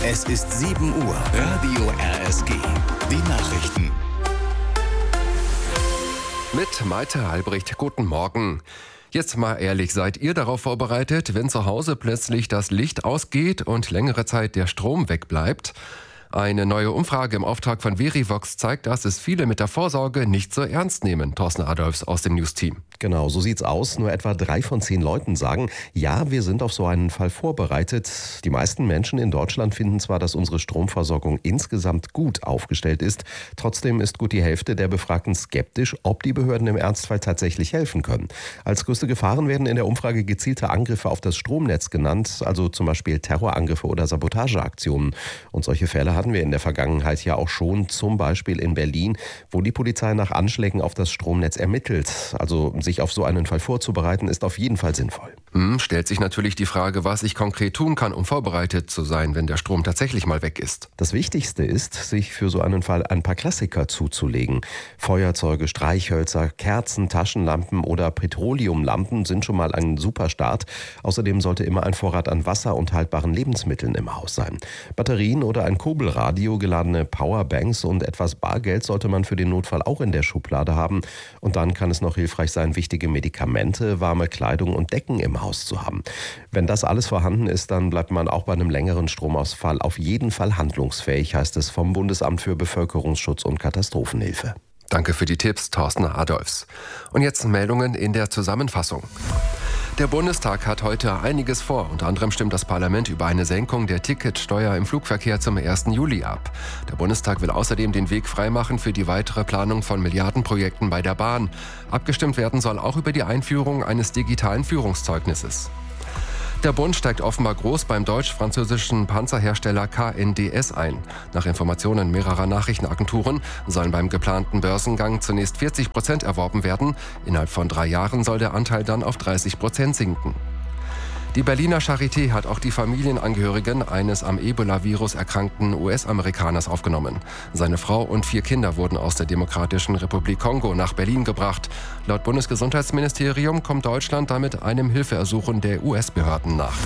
Es ist 7 Uhr. Radio RSG. Die Nachrichten. Mit Malte Albrecht, guten Morgen. Jetzt mal ehrlich, seid ihr darauf vorbereitet, wenn zu Hause plötzlich das Licht ausgeht und längere Zeit der Strom wegbleibt? Eine neue Umfrage im Auftrag von Verivox zeigt, dass es viele mit der Vorsorge nicht so ernst nehmen. Thorsten Adolfs aus dem News-Team. Genau, so sieht's aus. Nur etwa 3 von 10 Leuten sagen, ja, wir sind auf so einen Fall vorbereitet. Die meisten Menschen in Deutschland finden zwar, dass unsere Stromversorgung insgesamt gut aufgestellt ist. Trotzdem ist gut die Hälfte der Befragten skeptisch, ob die Behörden im Ernstfall tatsächlich helfen können. Als größte Gefahren werden in der Umfrage gezielte Angriffe auf das Stromnetz genannt, also zum Beispiel Terrorangriffe oder Sabotageaktionen. Und solche Fälle hatten wir in der Vergangenheit ja auch schon, zum Beispiel in Berlin, wo die Polizei nach Anschlägen auf das Stromnetz ermittelt. Also sich auf so einen Fall vorzubereiten, ist auf jeden Fall sinnvoll. Stellt sich natürlich die Frage, was ich konkret tun kann, um vorbereitet zu sein, wenn der Strom tatsächlich mal weg ist. Das Wichtigste ist, sich für so einen Fall ein paar Klassiker zuzulegen. Feuerzeuge, Streichhölzer, Kerzen, Taschenlampen oder Petroleumlampen sind schon mal ein super Start. Außerdem sollte immer ein Vorrat an Wasser und haltbaren Lebensmitteln im Haus sein. Batterien oder ein Kurbelradio, geladene Powerbanks und etwas Bargeld sollte man für den Notfall auch in der Schublade haben. Und dann kann es noch hilfreich sein, wichtige Medikamente, warme Kleidung und Decken im Haus zu haben. Wenn das alles vorhanden ist, dann bleibt man auch bei einem längeren Stromausfall auf jeden Fall handlungsfähig, heißt es vom Bundesamt für Bevölkerungsschutz und Katastrophenhilfe. Danke für die Tipps, Thorsten Adolfs. Und jetzt Meldungen in der Zusammenfassung. Der Bundestag hat heute einiges vor. Unter anderem stimmt das Parlament über eine Senkung der Ticketsteuer im Flugverkehr zum 1. Juli ab. Der Bundestag will außerdem den Weg freimachen für die weitere Planung von Milliardenprojekten bei der Bahn. Abgestimmt werden soll auch über die Einführung eines digitalen Führungszeugnisses. Der Bund steigt offenbar groß beim deutsch-französischen Panzerhersteller KNDS ein. Nach Informationen mehrerer Nachrichtenagenturen sollen beim geplanten Börsengang zunächst 40% erworben werden. Innerhalb von 3 Jahren soll der Anteil dann auf 30% sinken. Die Berliner Charité hat auch die Familienangehörigen eines am Ebola-Virus erkrankten US-Amerikaners aufgenommen. Seine Frau und 4 Kinder wurden aus der Demokratischen Republik Kongo nach Berlin gebracht. Laut Bundesgesundheitsministerium kommt Deutschland damit einem Hilfeersuchen der US-Behörden nach.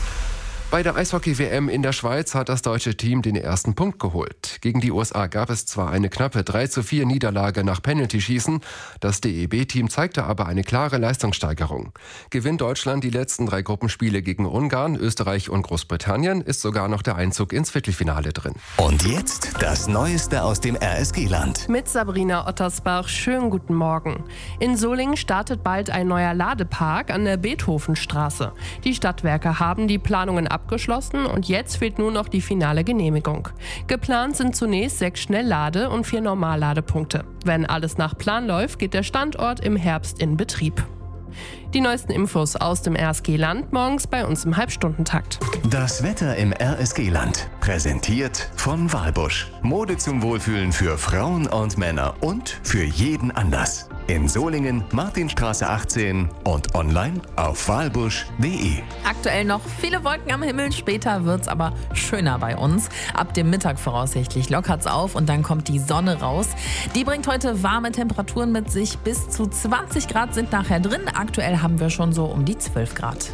Bei der Eishockey-WM in der Schweiz hat das deutsche Team den ersten Punkt geholt. Gegen die USA gab es zwar eine knappe 3:4 Niederlage nach Penaltyschießen, das DEB-Team zeigte aber eine klare Leistungssteigerung. Gewinnt Deutschland die letzten 3 Gruppenspiele gegen Ungarn, Österreich und Großbritannien, ist sogar noch der Einzug ins Viertelfinale drin. Und jetzt das Neueste aus dem RSG-Land. Mit Sabrina Ottersbach, schönen guten Morgen. In Solingen startet bald ein neuer Ladepark an der Beethovenstraße. Die Stadtwerke haben die Planungen abgeschlossen und jetzt fehlt nur noch die finale Genehmigung. Geplant sind zunächst 6 Schnelllade- und 4 Normalladepunkte. Wenn alles nach Plan läuft, geht der Standort im Herbst in Betrieb. Die neuesten Infos aus dem RSG-Land morgens bei uns im Halbstundentakt. Das Wetter im RSG-Land. Präsentiert von Walbusch. Mode zum Wohlfühlen für Frauen und Männer und für jeden Anlass. In Solingen, Martinstraße 18 und online auf walbusch.de. Aktuell noch viele Wolken am Himmel, später wird's aber schöner bei uns. Ab dem Mittag voraussichtlich lockert's auf und dann kommt die Sonne raus. Die bringt heute warme Temperaturen mit sich, bis zu 20 Grad sind nachher drin. Aktuell haben wir schon so um die 12 Grad.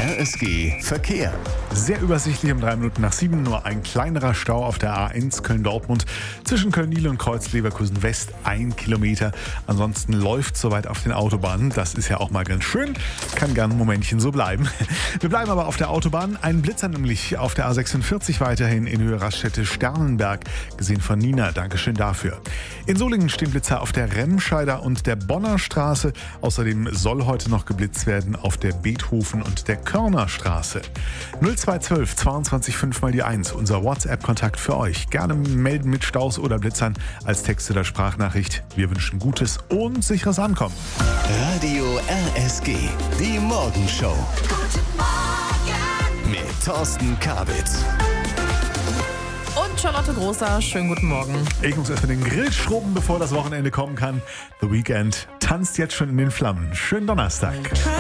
RSG Verkehr. Sehr übersichtlich um 3 Minuten nach 7. Nur ein kleinerer Stau auf der A1 Köln-Dortmund zwischen Köln-Niel und Kreuz-Leverkusen-West, 1 Kilometer. Ansonsten läuft soweit auf den Autobahnen. Das ist ja auch mal ganz schön. Kann gern ein Momentchen so bleiben. Wir bleiben aber auf der Autobahn. Ein Blitzer nämlich auf der A46 weiterhin in Höhe Raststätte Sternenberg. Gesehen von Nina. Dankeschön dafür. In Solingen stehen Blitzer auf der Remscheider und der Bonner Straße. Außerdem soll heute noch geblitzt werden auf der Beethoven- und der Körnerstraße. 0212 22 5 mal die 1. Unser WhatsApp-Kontakt für euch. Gerne melden mit Staus oder Blitzern als Text oder Sprachnachricht. Wir wünschen gutes und sicheres Ankommen. Radio RSG. Die Morgenshow. Guten Morgen. Mit Thorsten Kabitz. Und Charlotte Großer, schönen guten Morgen. Ich muss erstmal den Grill schrubben, bevor das Wochenende kommen kann. The Weeknd tanzt jetzt schon in den Flammen. Schönen Donnerstag.